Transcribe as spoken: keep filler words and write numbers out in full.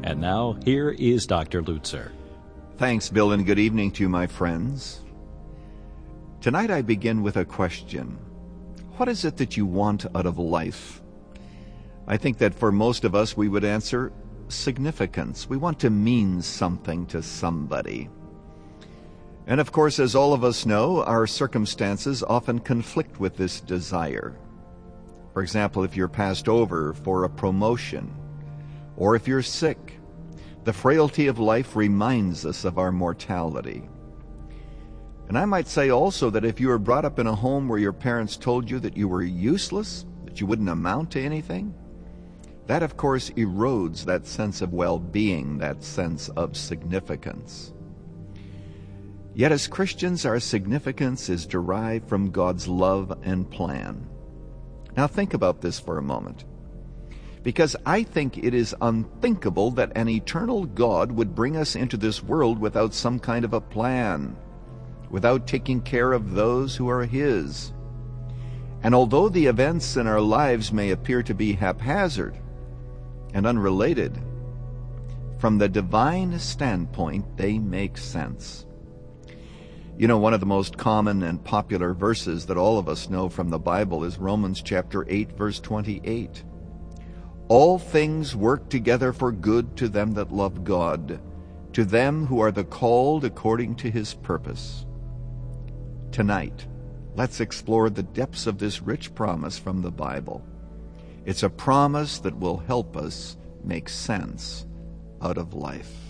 And now, here is Doctor Lutzer. Thanks, Bill, and good evening to you, my friends. Tonight I begin with a question. What is it that you want out of life? I think that for most of us we would answer significance. We want to mean something to somebody. And of course, as all of us know, our circumstances often conflict with this desire. For example, if you're passed over for a promotion, or if you're sick, the frailty of life reminds us of our mortality. And I might say also that if you were brought up in a home where your parents told you that you were useless, that you wouldn't amount to anything, that of course erodes that sense of well-being, that sense of significance. Yet as Christians, our significance is derived from God's love and plan. Now think about this for a moment. Because I think it is unthinkable that an eternal God would bring us into this world without some kind of a plan, without taking care of those who are His. And although the events in our lives may appear to be haphazard and unrelated, from the divine standpoint, they make sense. You know, one of the most common and popular verses that all of us know from the Bible is Romans chapter eight, verse twenty-eight. All things work together for good to them that love God, to them who are the called according to His purpose. Tonight, let's explore the depths of this rich promise from the Bible. It's a promise that will help us make sense out of life.